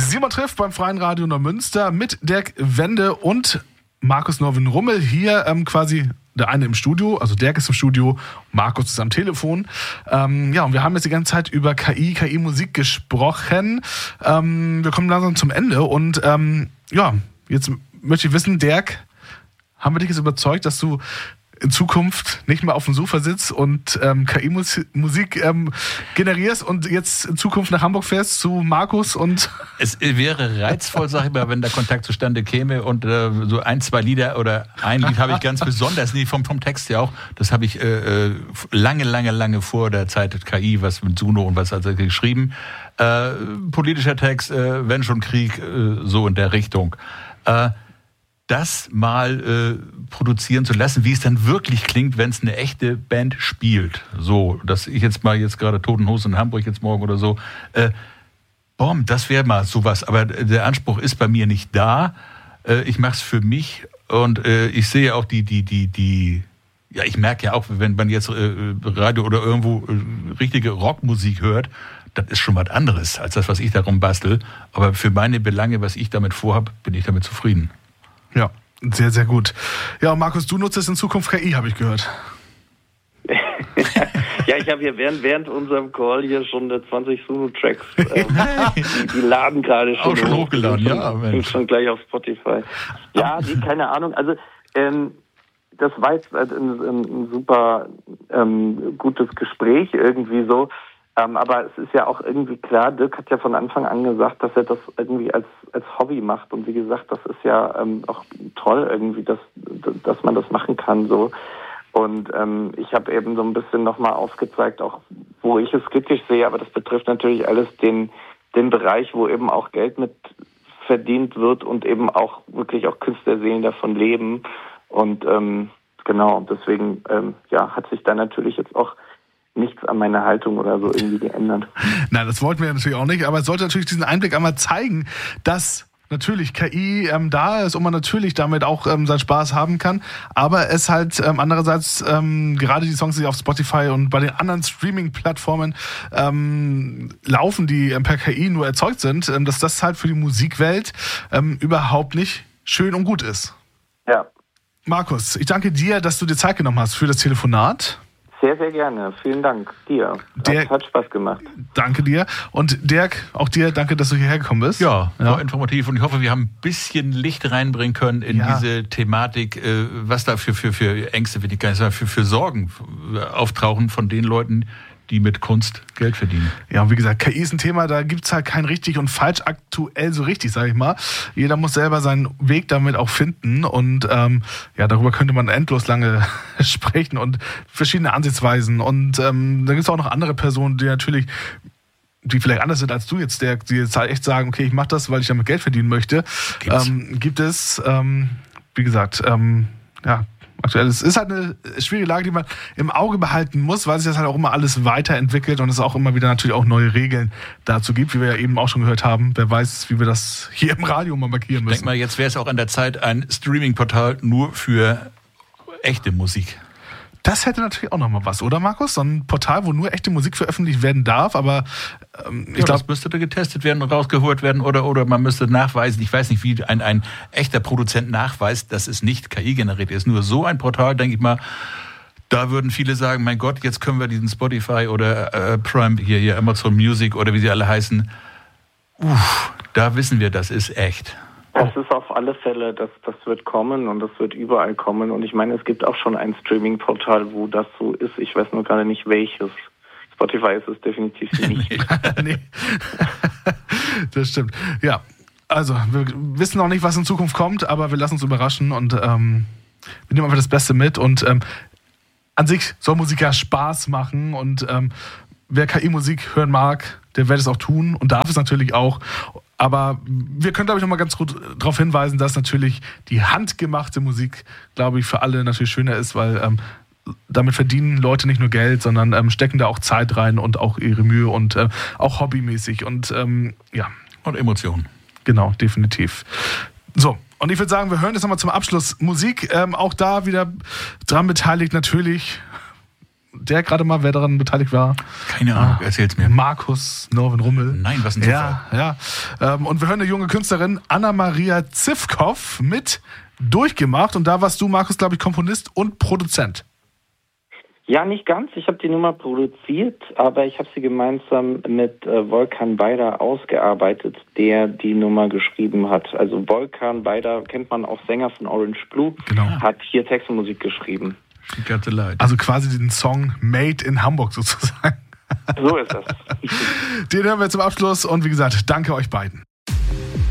Simon trifft beim Freien Radio Neumünster mit Dirk Wende und Markus Norwin Rummel hier quasi der eine im Studio, also Dirk ist im Studio, Markus ist am Telefon. Und wir haben jetzt die ganze Zeit über KI-Musik gesprochen. Wir kommen langsam zum Ende und jetzt möchte ich wissen, Dirk, haben wir dich jetzt überzeugt, dass du in Zukunft nicht mehr auf dem Sofa sitzt und KI-Musik generierst und jetzt in Zukunft nach Hamburg fährst zu Markus und... Es wäre reizvoll, sag ich mal, wenn der Kontakt zustande käme und so ein, zwei Lieder oder ein Lied habe ich ganz besonders, vom Text ja auch, das habe ich lange vor der Zeit KI, was mit Suno und was also geschrieben. Politischer Text, wenn schon Krieg, so in der Richtung. Das mal produzieren zu lassen, wie es dann wirklich klingt, wenn es eine echte Band spielt. So, dass ich jetzt gerade Toten Hosen in Hamburg jetzt morgen oder so, das wäre mal sowas. Aber der Anspruch ist bei mir nicht da. Ich mache es für mich und ich sehe auch ich merke ja auch, wenn man jetzt Radio oder irgendwo richtige Rockmusik hört, das ist schon was anderes als das, was ich darum bastel. Aber für meine Belange, was ich damit vorhabe, bin ich damit zufrieden. Ja, sehr, sehr gut. Ja, Markus, du nutzt es in Zukunft KI, habe ich gehört. Ja, ich habe hier während unserem Call hier schon 20 Suno-Tracks. Die laden gerade schon. Auch schon hochgeladen, sind schon gleich auf Spotify. Ja, keine Ahnung. Also, das war jetzt ein super gutes Gespräch irgendwie so. Aber es ist ja auch irgendwie klar, Dirk hat ja von Anfang an gesagt, dass er das irgendwie als Hobby macht. Und wie gesagt, das ist ja auch toll irgendwie, dass man das machen kann so. Und ich habe eben so ein bisschen nochmal aufgezeigt, auch wo ich es kritisch sehe, aber das betrifft natürlich alles den Bereich, wo eben auch Geld mit verdient wird und eben auch wirklich auch Künstlerseelen davon leben. Und genau, deswegen hat sich da natürlich jetzt auch nichts an meiner Haltung oder so irgendwie geändert. Nein, das wollten wir natürlich auch nicht, aber es sollte natürlich diesen Einblick einmal zeigen, dass natürlich KI da ist und man natürlich damit auch seinen Spaß haben kann, aber es halt andererseits gerade die Songs, die auf Spotify und bei den anderen Streaming-Plattformen laufen, die per KI nur erzeugt sind, dass das halt für die Musikwelt überhaupt nicht schön und gut ist. Ja. Markus, ich danke dir, dass du dir Zeit genommen hast für das Telefonat. Sehr, sehr gerne. Vielen Dank dir. Hat Spaß gemacht. Danke dir. Und Dirk, auch dir danke, dass du hierher gekommen bist. Ja, war informativ und ich hoffe, wir haben ein bisschen Licht reinbringen können in diese Thematik, was da für Ängste, für Sorgen auftauchen von den Leuten, die mit Kunst Geld verdienen. Ja, und wie gesagt, KI ist ein Thema, da gibt's halt kein richtig und falsch aktuell so richtig, sage ich mal. Jeder muss selber seinen Weg damit auch finden und darüber könnte man endlos lange sprechen und verschiedene Ansichtsweisen und da gibt's auch noch andere Personen, die vielleicht anders sind als du jetzt, die jetzt halt echt sagen, okay, ich mache das, weil ich damit Geld verdienen möchte. Gibt es, wie gesagt, aktuell. Es ist halt eine schwierige Lage, die man im Auge behalten muss, weil sich das halt auch immer alles weiterentwickelt und es auch immer wieder natürlich auch neue Regeln dazu gibt, wie wir ja eben auch schon gehört haben. Wer weiß, wie wir das hier im Radio mal markieren müssen. Ich denke mal, jetzt wäre es auch an der Zeit ein Streaming-Portal nur für echte Musik. Das hätte natürlich auch nochmal was, oder Markus? So ein Portal, wo nur echte Musik veröffentlicht werden darf, aber ich glaube... Das müsste getestet werden und rausgeholt werden oder man müsste nachweisen, ich weiß nicht, wie ein echter Produzent nachweist, dass es nicht KI generiert ist. Nur so ein Portal, denke ich mal, da würden viele sagen, mein Gott, jetzt können wir diesen Spotify oder Prime, hier Amazon Music oder wie sie alle heißen, da wissen wir, das ist echt. Das ist auf alle Fälle, das wird kommen und das wird überall kommen. Und ich meine, es gibt auch schon ein Streaming-Portal, wo das so ist. Ich weiß nur gerade nicht, welches. Spotify ist es definitiv nicht. Nee. Das stimmt. Ja, also wir wissen noch nicht, was in Zukunft kommt, aber wir lassen uns überraschen und wir nehmen einfach das Beste mit. Und an sich soll Musik ja Spaß machen und wer KI-Musik hören mag, der wird es auch tun und darf es natürlich auch. Aber wir können, glaube ich, noch mal ganz gut darauf hinweisen, dass natürlich die handgemachte Musik, glaube ich, für alle natürlich schöner ist, weil damit verdienen Leute nicht nur Geld, sondern stecken da auch Zeit rein und auch ihre Mühe und auch hobbymäßig und Und Emotionen. Genau, definitiv. So, und ich würde sagen, wir hören jetzt nochmal zum Abschluss Musik. Auch da wieder dran beteiligt natürlich der gerade mal, wer daran beteiligt war? Keine Ahnung, erzähl's mir. Markus Norman Rummel. Nein, was ein Zufall. Ja. Und wir hören eine junge Künstlerin, Anna-Maria Zivkow, mit Durchgemacht. Und da warst du, Markus, glaube ich, Komponist und Produzent. Ja, nicht ganz. Ich habe die Nummer produziert, aber ich habe sie gemeinsam mit Volkan Beider ausgearbeitet, der die Nummer geschrieben hat. Also Volkan Beider kennt man auch, Sänger von Orange Blue, hat hier Text und Musik geschrieben. Also quasi den Song Made in Hamburg sozusagen. So ist das. Den hören wir zum Abschluss und wie gesagt, danke euch beiden.